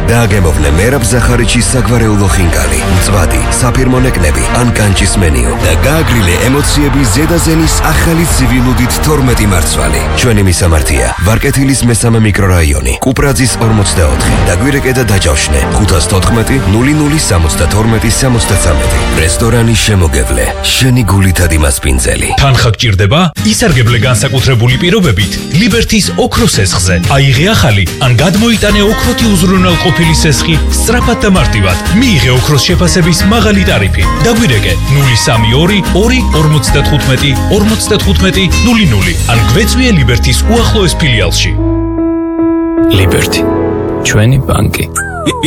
და აგემოვნე მერაბ ზახარიჩის საგვარეულო ხინკალი, მწვადი, საფირმო ნეკნები ან კანჭის მენიუ და გააგრილე ემოციები ზედაზენის ახალი ცივილუდით 12 მარცვალი. ჩვენი მისამართია ვარკეთილის მესამე მიკრორაიონი, კუპრაძის 44 და გვირეკედა დაჯავშნე 514 00 72 63. რესტორანი შემოგევლე, შენი გულითადი მასპინძელი. თანხა გჭირდება? ისარგებლე განსაკუთრებული პირობებით ლიბერთის ოქროს სესხზე. აიღე ახალი ან გადმოიტანე ოქროთი უზრუნველყოფილი სესხი სწრაფად და მარტივად. მიიღე ოქროს შეფასების მაღალი ტარიფი. დაგვირეკე 032 2 55 00 ან გვეწვიე ლიბერთის უახლოეს ფილიალში. ლიბერთი, ჩვენი ბანკი.